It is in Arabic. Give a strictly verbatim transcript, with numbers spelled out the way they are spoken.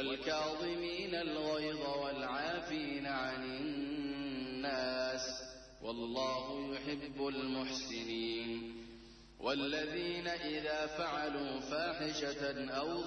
والكاظمين الغيظ والعافين عن الناس والله يحب المحسنين والذين إذا فعلوا فاحشة أو